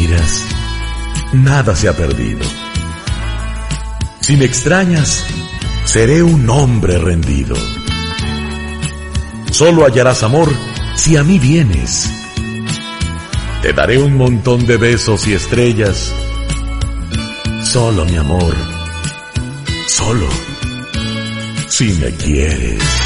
miras, nada se ha perdido. Si me extrañas, seré un hombre rendido. Solo hallarás amor si a mí vienes. Te daré un montón de besos y estrellas. Solo, mi amor, solo, si me quieres.